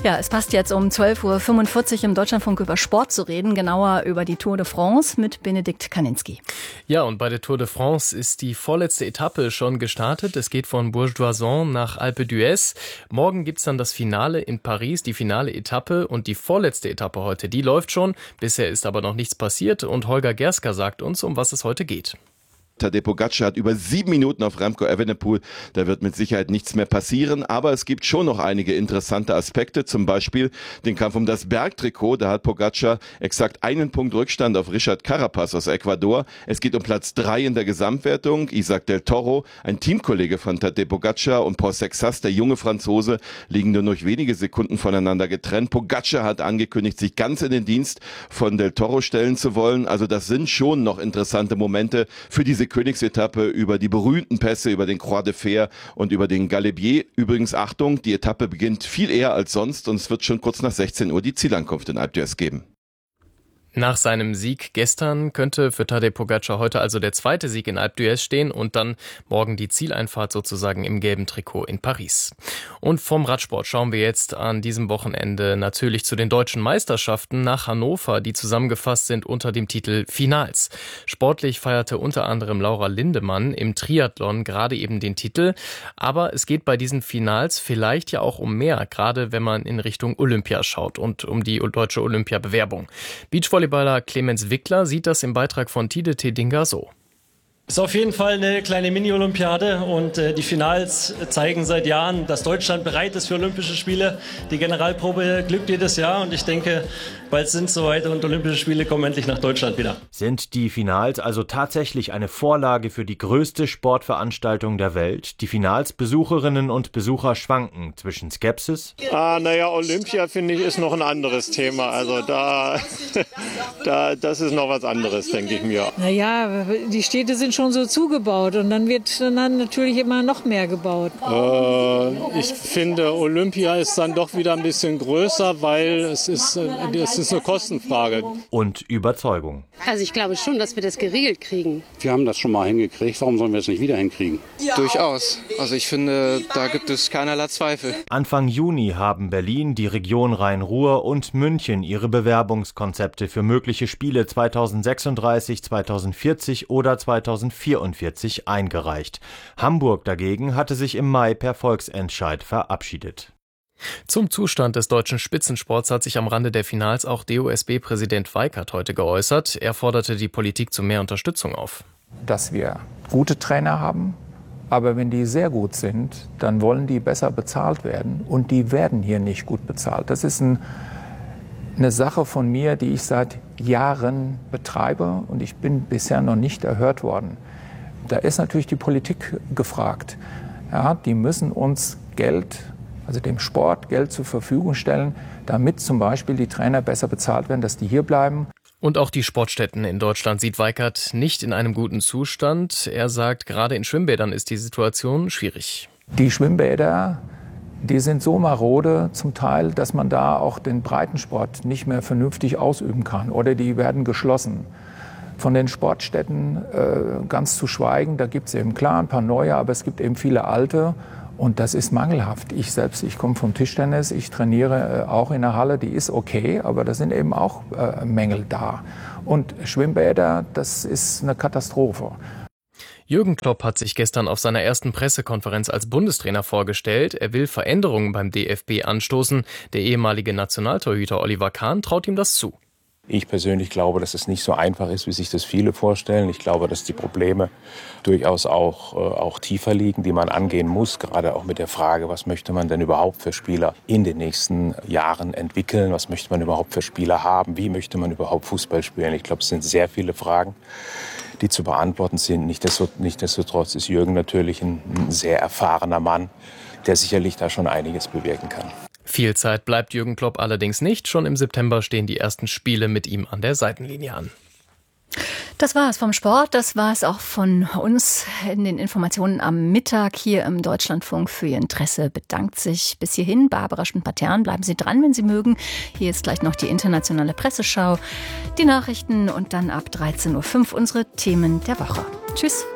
Ja, es passt jetzt um 12.45 Uhr im Deutschlandfunk über Sport zu reden, genauer über die Tour de France mit Benedikt Kaninski. Ja, und bei der Tour de France ist die vorletzte Etappe schon gestartet. Es geht von Bourg d'Oisans nach Alpe d'Huez. Morgen gibt's dann das Finale in Paris, die finale Etappe und die vorletzte Etappe heute, die läuft schon. Bisher ist aber noch nichts passiert und Holger Gerska sagt uns, um was es heute geht. Tadej Pogačar hat über 7 Minuten auf Remco Evenepoel. Da wird mit Sicherheit nichts mehr passieren, aber es gibt schon noch einige interessante Aspekte, zum Beispiel den Kampf um das Bergtrikot. Da hat Pogačar exakt 1 Punkt Rückstand auf Richard Carapaz aus Ecuador. Es geht um Platz 3 in der Gesamtwertung. Isaac del Toro, ein Teamkollege von Tadej Pogačar, und Paul Sexas, der junge Franzose, liegen nur noch wenige Sekunden voneinander getrennt. Pogačar hat angekündigt, sich ganz in den Dienst von del Toro stellen zu wollen. Also das sind schon noch interessante Momente für diese Königsetappe über die berühmten Pässe, über den Croix de Fer und über den Galibier. Übrigens, Achtung, die Etappe beginnt viel eher als sonst und es wird schon kurz nach 16 Uhr die Zielankunft in Alpe d'Huez geben. Nach seinem Sieg gestern könnte für Tadej Pogačar heute also der zweite Sieg in Alpe d'Huez stehen und dann morgen die Zieleinfahrt sozusagen im gelben Trikot in Paris. Und vom Radsport schauen wir jetzt an diesem Wochenende natürlich zu den deutschen Meisterschaften nach Hannover, die zusammengefasst sind unter dem Titel Finals. Sportlich feierte unter anderem Laura Lindemann im Triathlon gerade eben den Titel, aber es geht bei diesen Finals vielleicht ja auch um mehr, gerade wenn man in Richtung Olympia schaut und um die deutsche Olympiabewerbung. Beachvolleyballer Clemens Wickler sieht das im Beitrag von Tide Tedinga so. Ist auf jeden Fall eine kleine Mini-Olympiade und die Finals zeigen seit Jahren, dass Deutschland bereit ist für Olympische Spiele. Die Generalprobe glückt jedes Jahr und ich denke, bald sind es soweit und Olympische Spiele kommen endlich nach Deutschland wieder. Sind die Finals also tatsächlich eine Vorlage für die größte Sportveranstaltung der Welt? Die Finals-Besucherinnen und Besucher schwanken zwischen Skepsis. Olympia finde ich ist noch ein anderes Thema. Also das ist noch was anderes, denke ich mir. Naja, die Städte sind schon so zugebaut und dann wird dann natürlich immer noch mehr gebaut. Ich finde, Olympia ist dann doch wieder ein bisschen größer, weil es ist eine Kostenfrage. Und Überzeugung. Also ich glaube schon, dass wir das geregelt kriegen. Wir haben das schon mal hingekriegt, warum sollen wir es nicht wieder hinkriegen? Ja. Durchaus. Also ich finde, da gibt es keinerlei Zweifel. Anfang Juni haben Berlin, die Region Rhein-Ruhr und München ihre Bewerbungskonzepte für mögliche Spiele 2036, 2040 oder 2044 eingereicht. Hamburg dagegen hatte sich im Mai per Volksentscheid verabschiedet. Zum Zustand des deutschen Spitzensports hat sich am Rande der Finals auch DOSB-Präsident Weikert heute geäußert. Er forderte die Politik zu mehr Unterstützung auf. Dass wir gute Trainer haben, aber wenn die sehr gut sind, dann wollen die besser bezahlt werden und die werden hier nicht gut bezahlt. Das ist eine Sache von mir, die ich seit Jahren betreibe und ich bin bisher noch nicht erhört worden. Da ist natürlich die Politik gefragt. Ja, die müssen uns Geld, also dem Sport Geld zur Verfügung stellen, damit zum Beispiel die Trainer besser bezahlt werden, dass die hier bleiben. Und auch die Sportstätten in Deutschland sieht Weikert nicht in einem guten Zustand. Er sagt, gerade in Schwimmbädern ist die Situation schwierig. Die Schwimmbäder, die sind so marode zum Teil, dass man da auch den Breitensport nicht mehr vernünftig ausüben kann oder die werden geschlossen. Von den Sportstätten ganz zu schweigen, da gibt es eben klar ein paar neue, aber es gibt eben viele alte und das ist mangelhaft. Ich komme vom Tischtennis, ich trainiere auch in der Halle, die ist okay, aber da sind eben auch Mängel da. Und Schwimmbäder, das ist eine Katastrophe. Jürgen Klopp hat sich gestern auf seiner ersten Pressekonferenz als Bundestrainer vorgestellt. Er will Veränderungen beim DFB anstoßen. Der ehemalige Nationaltorhüter Oliver Kahn traut ihm das zu. Ich persönlich glaube, dass es nicht so einfach ist, wie sich das viele vorstellen. Ich glaube, dass die Probleme durchaus auch tiefer liegen, die man angehen muss. Gerade auch mit der Frage, was möchte man denn überhaupt für Spieler in den nächsten Jahren entwickeln? Was möchte man überhaupt für Spieler haben? Wie möchte man überhaupt Fußball spielen? Ich glaube, es sind sehr viele Fragen, die zu beantworten sind. Nichtsdestotrotz ist Jürgen natürlich ein sehr erfahrener Mann, der sicherlich da schon einiges bewirken kann. Viel Zeit bleibt Jürgen Klopp allerdings nicht. Schon im September stehen die ersten Spiele mit ihm an der Seitenlinie an. Das war es vom Sport, das war es auch von uns in den Informationen am Mittag hier im Deutschlandfunk. Für Ihr Interesse bedankt sich bis hierhin Barbara Schmidt-Patern. Bleiben Sie dran, wenn Sie mögen. Hier ist gleich noch die internationale Presseschau, die Nachrichten und dann ab 13.05 Uhr unsere Themen der Woche. Tschüss.